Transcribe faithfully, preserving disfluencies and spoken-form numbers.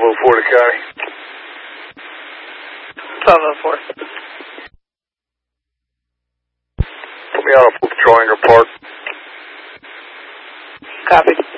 oh four to County. twelve oh four. Put me on a Triangle Park. Copy.